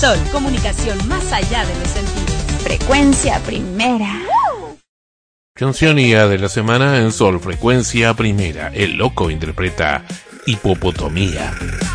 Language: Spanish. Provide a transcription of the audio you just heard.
Sol, comunicación más allá de los sentidos. Frecuencia primera. Canción IA de la semana en Sol Frecuencia Primera. El Loco interpreta Hipopotomía.